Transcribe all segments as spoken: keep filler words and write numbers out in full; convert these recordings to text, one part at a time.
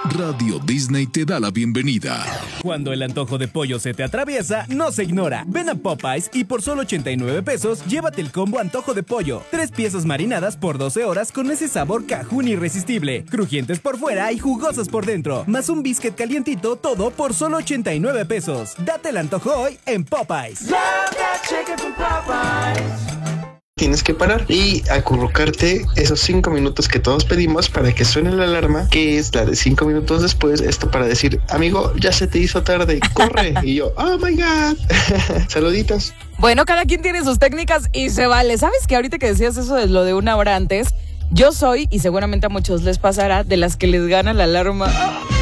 Radio Disney te da la bienvenida. Cuando el antojo de pollo se te atraviesa, no se ignora. Ven a Popeyes y por solo ochenta y nueve pesos, llévate el combo antojo de pollo. Tres piezas marinadas por doce horas con ese sabor cajún irresistible. Crujientes por fuera y jugosas por dentro. Más un biscuit calientito, todo por solo ochenta y nueve pesos. Date el antojo hoy en Popeyes. Love that chicken from Popeyes. Tienes que parar y acurrucarte esos cinco minutos que todos pedimos para que suene la alarma, que es la de cinco minutos después. Esto para decir, amigo, ya se te hizo tarde, corre. Y yo, oh my God. Saluditos. Bueno, cada quien tiene sus técnicas y se vale. ¿Sabes que ahorita que decías eso de lo de una hora antes? Yo soy, y seguramente a muchos les pasará, de las que les gana la alarma.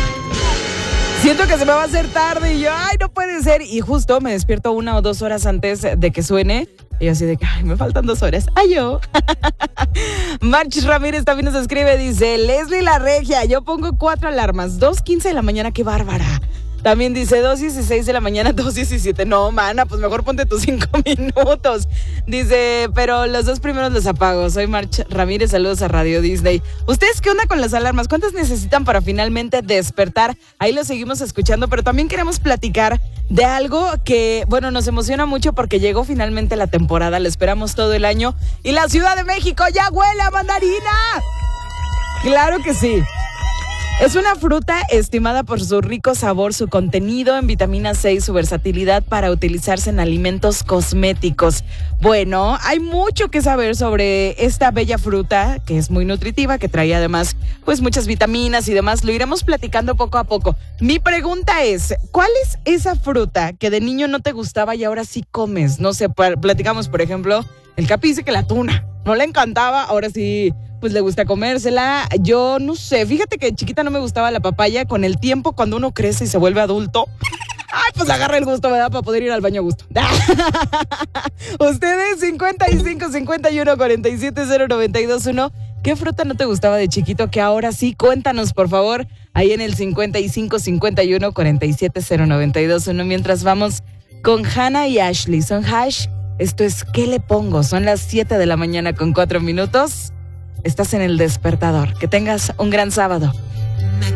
Siento que se me va a hacer tarde y yo, ay, no puede ser. Y justo me despierto una o dos horas antes de que suene. Y así de que, ay, me faltan dos horas. ¡Ay, yo! March Ramírez también nos escribe, dice, Leslie la regia, yo pongo cuatro alarmas, dos quince de la mañana, qué bárbara. También dice dos dieciséis de la mañana, dos diecisiete. No, mana, pues mejor ponte tus cinco minutos. Dice, pero los dos primeros los apago. Soy March Ramírez, saludos a Radio Disney. ¿Ustedes qué onda con las alarmas? ¿Cuántas necesitan para finalmente despertar? Ahí lo seguimos escuchando, pero también queremos platicar de algo que, bueno, nos emociona mucho porque llegó finalmente la temporada. La esperamos todo el año y la Ciudad de México ya huele a mandarina. Claro que sí. Es una fruta estimada por su rico sabor, su contenido en vitamina C y su versatilidad para utilizarse en alimentos cosméticos. Bueno, hay mucho que saber sobre esta bella fruta, que es muy nutritiva, que trae además pues muchas vitaminas y demás. Lo iremos platicando poco a poco. Mi pregunta es, ¿cuál es esa fruta que de niño no te gustaba y ahora sí comes? No sé, platicamos, por ejemplo, el Capi dice que la tuna no le encantaba, ahora sí pues le gusta comérsela. Yo no sé, fíjate que de chiquita no me gustaba la papaya. Con el tiempo, cuando uno crece y se vuelve adulto, ay, pues agarra el gusto, ¿verdad? Para poder ir al baño a gusto. Ustedes, cincuenta y cinco, cincuenta y uno, cuarenta y siete, cero noventa y dos uno. ¿Qué fruta no te gustaba de chiquito que ahora sí? Cuéntanos, por favor, ahí en el cincuenta y cinco, cincuenta y uno, cuarenta y siete, cero noventa y dos uno. Mientras vamos con Hannah y Ashley. Son Hash. Esto es ¿Qué le pongo? Son las siete de la mañana con cuatro minutos. Estás en El Despertador. Que tengas un gran sábado. Me